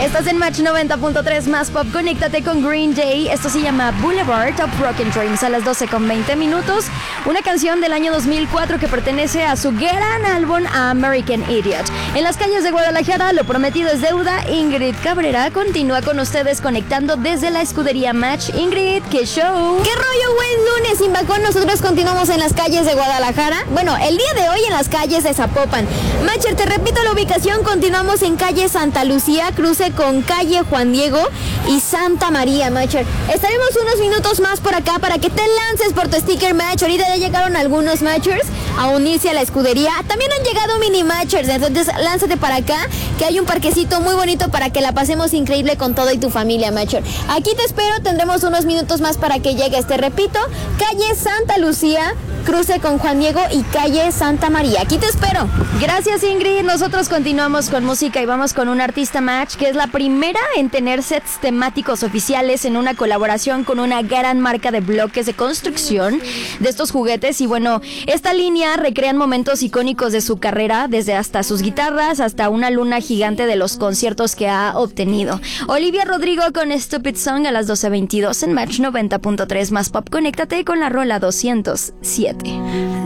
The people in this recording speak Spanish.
Estás en Match 90.3 más pop. Conéctate con Green Day. Esto se llama Boulevard of Broken Dreams a las 12:20. Una canción del año 2004 que pertenece a su gran álbum American Idiot. En las calles de Guadalajara, lo prometido es deuda. Ingrid Cabrera continúa con ustedes conectando desde la escudería Match. Ingrid, ¿qué show? ¿Qué rollo? Buen lunes, Imbacón. Nosotros continuamos en las calles de Guadalajara. Bueno, el día de hoy en las calles de Zapopan. Matcher, te repito la ubicación. Continuamos en calle Santa Lucía, cruce con calle Juan Diego y Santa María, Matcher. Estaremos unos minutos más por acá para que te lances por tu sticker match. Ahorita ya llegaron algunos matchers a unirse a la escudería. También han llegado mini matchers, entonces lánzate para acá, que hay un parquecito muy bonito para que la pasemos increíble con todo y tu familia, matcher. Aquí te espero, tendremos unos minutos más para que llegues. Te repito, calle Santa Lucía, cruce con Juan Diego y calle Santa María. Aquí te espero. Gracias, Ingrid. Nosotros continuamos con música y vamos con un artista match que es la primera en tener sets temáticos oficiales en una colaboración con una gran marca de bloques de construcción de estos juguetes. Y bueno, esta línea recrean momentos icónicos de su carrera, desde hasta sus guitarras hasta una luna gigante de los conciertos que ha obtenido. Olivia Rodrigo con Stupid Song a las 12:22 en Match 90.3 más pop. Conéctate con la rola 207.